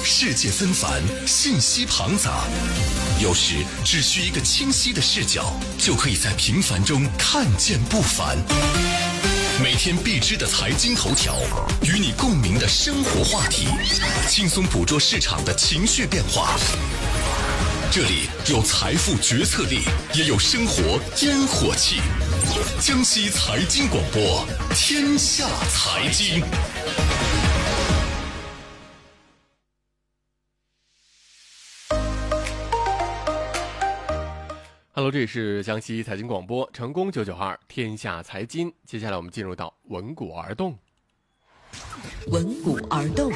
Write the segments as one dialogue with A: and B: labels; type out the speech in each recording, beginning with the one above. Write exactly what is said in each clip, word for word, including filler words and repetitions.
A: 世界纷繁，信息庞杂，有时只需一个清晰的视角，就可以在平凡中看见不凡。每天必知的财经头条，与你共鸣的生活话题，轻松捕捉市场的情绪变化。这里有财富决策力，也有生活烟火气。江西财经广播，天下财经。
B: Hello， 这里是江西财经广播，成功九九二，天下财经。接下来我们进入到闻股而动。
C: 闻股而动。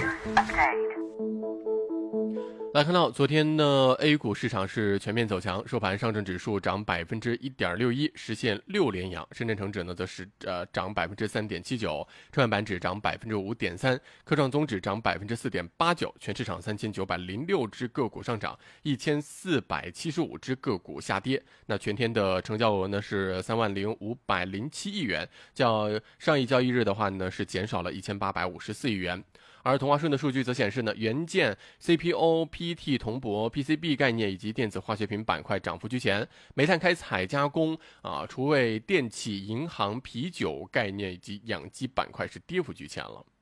B: 来看到昨天呢 A 股市场是全面走强，收盘上证指数涨百分之一点六一，实现六连阳；深圳成指呢则是呃涨百分之三点七九，创业板指涨百分之五点三，科创综指涨百分之四点八九。全市场三千九百零六只个股上涨，一千四百七十五只个股下跌。那全天的成交额呢是三万零五百零七亿元，较上一交易日的话呢是减少了一千八百五十四亿元。而同花顺的数据则显示呢，元件、C P O、P T 铜箔、P C B 概念以及电子化学品板块涨幅居前，煤炭开采加工啊、厨卫、电器、银行、啤酒概念以及养鸡板块是跌幅居前了。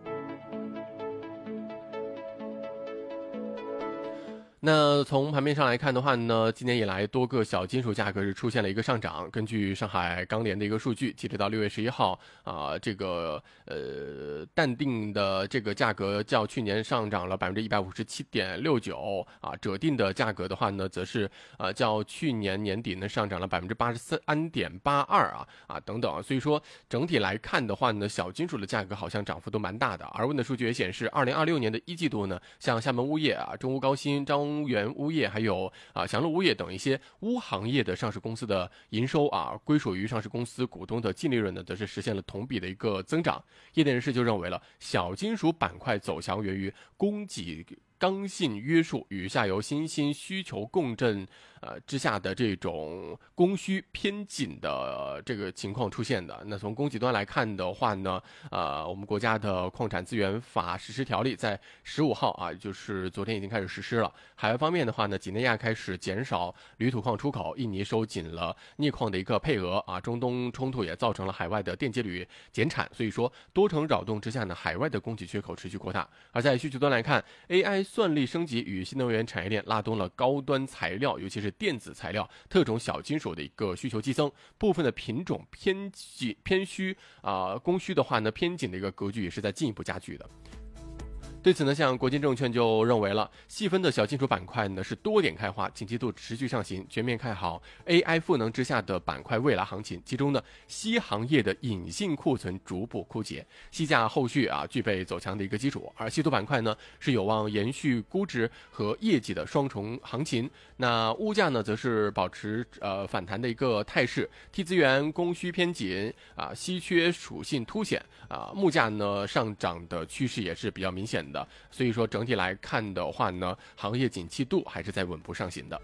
B: 那从盘面上来看的话呢，今年以来多个小金属价格是出现了一个上涨。根据上海钢联的一个数据，截止到六月十一号啊，这个呃淡定的这个价格较去年上涨了百分之一百五十七点六九啊，锗定的价格的话呢，则是呃较去年年底呢上涨了百分之八十三点八二啊啊等等。所以说整体来看的话呢，小金属的价格好像涨幅都蛮大的。而问的数据也显示，二零二六年的一季度呢，像厦门钨业啊、中钨高新、张中原钨业还有啊祥乐钨业等一些钨行业的上市公司的营收啊，归属于上市公司股东的净利润呢，则是实现了同比的一个增长。业内人士就认为了，小金属板块走强源于供给刚性约束与下游新兴需求共振呃之下的这种供需偏紧的这个情况出现的。那从供给端来看的话呢，呃，我们国家的矿产资源法实施条例在十五号啊，就是昨天已经开始实施了。海外方面的话呢，几内亚开始减少铝土矿出口，印尼收紧了镍矿的一个配额啊，中东冲突也造成了海外的电解铝减产，所以说多重扰动之下呢，海外的供给缺口持续扩大。而在需求端来看 ，A I算力升级与新能源产业链拉动了高端材料，尤其是电子材料、特种小金属的一个需求激增，部分的品种偏紧偏虚啊、呃，供需的话呢偏紧的一个格局也是在进一步加剧的。对此呢，像国金证券就认为了，细分的小金属板块呢是多点开花，景气度持续上行，全面看好 A I 赋能之下的板块未来行情。其中呢，锡行业的隐性库存逐步枯竭，锡价后续啊具备走强的一个基础，而稀土板块呢是有望延续估值和业绩的双重行情。那钨价呢则是保持呃反弹的一个态势 ，T 资源供需偏紧啊，稀缺属性凸显啊，钼价呢上涨的趋势也是比较明显的。所以说整体来看的话呢，行业景气度还是在稳步上行的。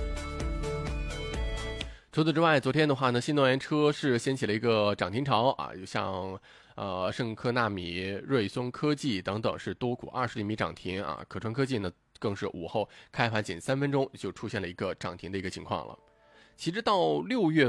B: 除此之外，昨天的话呢，新能源车是掀起了一个涨停潮啊，就像呃圣科纳米、瑞松科技等等是多股二十厘米涨停啊，可川科技呢更是午后开盘仅三分钟就出现了一个涨停的一个情况了。其实到六月